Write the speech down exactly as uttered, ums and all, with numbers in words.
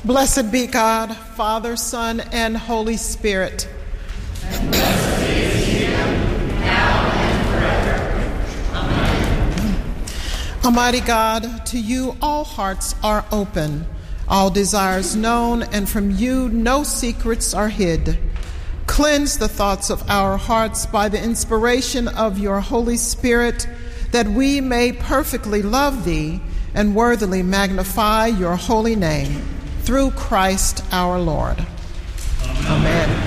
Blessed be God, Father, Son, and Holy Spirit. And blessed is He now and forever. Amen. Almighty God, to you all hearts are open, all desires known, and from you no secrets are hid. Cleanse the thoughts of our hearts by the inspiration of your Holy Spirit, that we may perfectly love thee and worthily magnify your holy name. Through Christ our Lord. Amen. Amen.